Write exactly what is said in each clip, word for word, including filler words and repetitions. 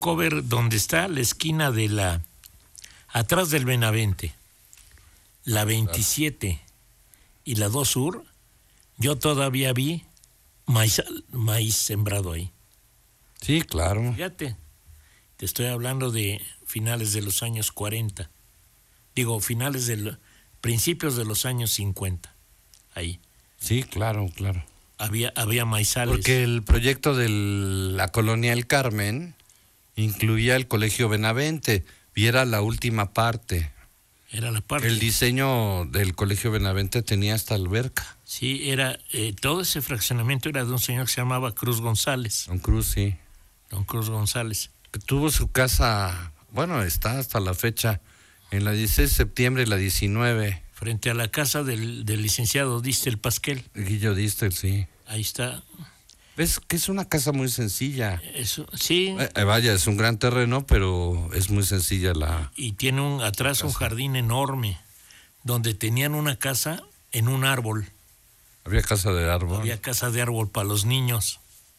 cover donde está la esquina de la, atrás del Benavente, la veintisiete y la dos Sur, yo todavía vi maíz, maíz sembrado ahí. Sí, claro. Fíjate, te estoy hablando de finales de los años cuarenta. Digo, finales de principios de los años cincuenta. Ahí. Sí, claro, claro. Había, había maizales. Porque el proyecto de la colonia El Carmen incluía el Colegio Benavente y era la última parte. Era la parte. El diseño del Colegio Benavente tenía hasta alberca. Sí, era, eh, todo ese fraccionamiento era de un señor que se llamaba Cruz González. Don Cruz, sí. Don Cruz González. Que tuvo su casa, bueno, está hasta la fecha, en la dieciséis de septiembre y la diecinueve. Frente a la casa del, del licenciado Distel Pasquel. Guillo Distel, sí. Ahí está. ¿Ves que es una casa muy sencilla? Eso, sí. Eh, vaya, es un gran terreno, pero es muy sencilla la... Y tiene un atrás casa. Un jardín enorme, donde tenían una casa en un árbol. Había casa de árbol. Había casa de árbol para los niños.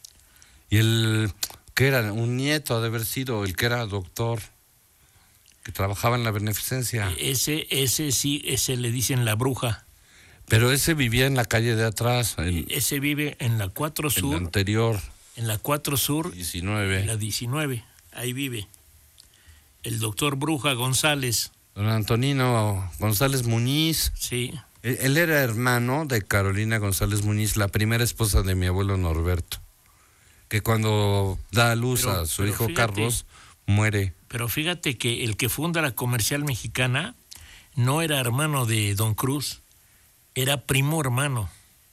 Y el... ¿Qué era? Un nieto ha de haber sido, el que era doctor, que trabajaba en la beneficencia. Ese, ese sí, ese le dicen la bruja. Pero ese vivía en la calle de atrás. En, ese vive en la cuatro Sur. En la anterior. En la cuatro Sur. diecinueve. En la diecinueve, ahí vive. El doctor Bruja González. Don Antonino González Muñiz. Sí. Él, él era hermano de Carolina González Muñiz, la primera esposa de mi abuelo Norberto. Que cuando da a luz pero, a su hijo fíjate, Carlos, muere. Pero fíjate que el que funda la Comercial Mexicana no era hermano de Don Cruz, era primo hermano.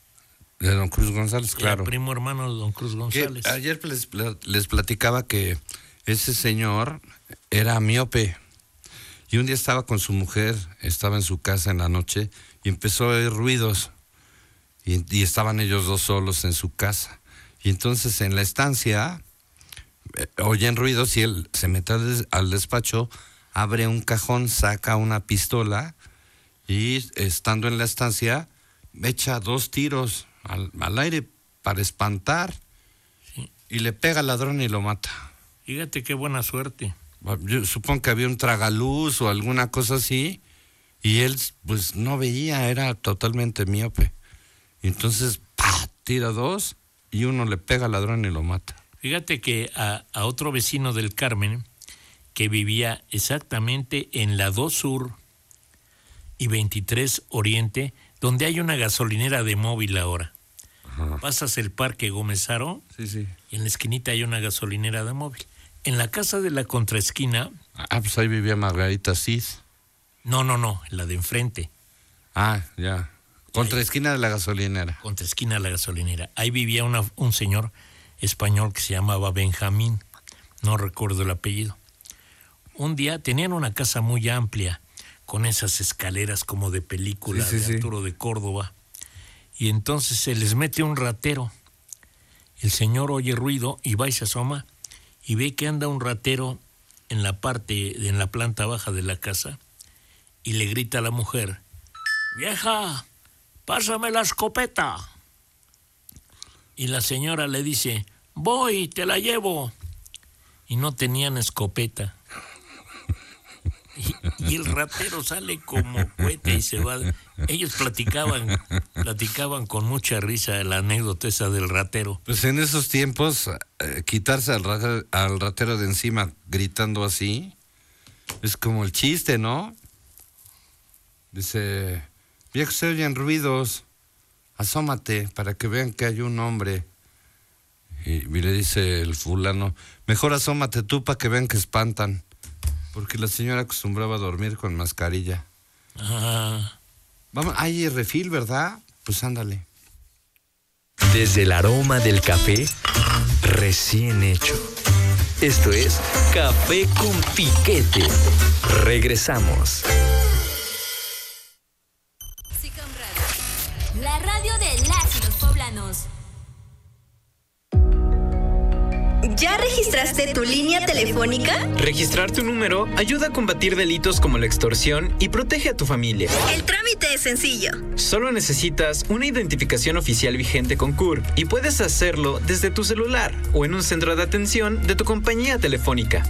De Don Cruz González, claro. Era primo hermano de Don Cruz González. Que ayer les, les platicaba que ese señor era miope. Y un día estaba con su mujer, estaba en su casa en la noche, y empezó a oír ruidos. Y, y estaban ellos dos solos en su casa. Y entonces en la estancia eh, oyen ruidos y él se mete al, al despacho, abre un cajón, saca una pistola y estando en la estancia echa dos tiros al, al aire para espantar sí. Y le pega al ladrón y lo mata. Fíjate qué buena suerte. Yo supongo que había un tragaluz o alguna cosa así y él pues no veía, era totalmente miope. Y entonces ¡pah!, tira dos y uno le pega al ladrón y lo mata. Fíjate que a, a otro vecino del Carmen, que vivía exactamente en la dos Sur y veintitrés Oriente, donde hay una gasolinera de móvil ahora. Ajá. Pasas el Parque Gómez Haro, sí, sí. Y en la esquinita hay una gasolinera de móvil. En la casa de la contraesquina... Ah, pues ahí vivía Margarita Cid. No, no, no, la de enfrente. Ah, ya. Contra esquina de la gasolinera. Contra esquina de la gasolinera. Ahí vivía una, un señor español que se llamaba Benjamín. No recuerdo el apellido. Un día tenían una casa muy amplia, con esas escaleras como de película sí, sí, de Arturo sí. de Córdoba. Y entonces se les mete un ratero. El señor oye ruido y va y se asoma y ve que anda un ratero en la parte, en la planta baja de la casa y le grita a la mujer: ¡Vieja! ¡Pásame la escopeta! Y la señora le dice: voy, te la llevo. Y no tenían escopeta. Y, y el ratero sale como cohete y se va. Ellos platicaban, platicaban con mucha risa la anécdota esa del ratero. Pues en esos tiempos, eh, quitarse al ratero, al ratero de encima gritando así, es como el chiste, ¿no? Dice: viejo, se oyen ruidos, asómate para que vean que hay un hombre. Y, y le dice el fulano: mejor asómate tú para que vean que espantan. Porque la señora acostumbraba a dormir con mascarilla. Ah. Vamos, hay refil, ¿verdad? Pues ándale. Desde el aroma del café recién hecho. Esto es Café con Piquete. Regresamos. La radio de las y los poblanos. ¿Ya registraste ¿Conoce tu línea telefónica? Registrar tu número ayuda a combatir delitos como la extorsión y protege a tu familia. El trámite es sencillo. Solo necesitas una identificación oficial vigente con C U R y puedes hacerlo desde tu celular o en un centro de atención de tu compañía telefónica.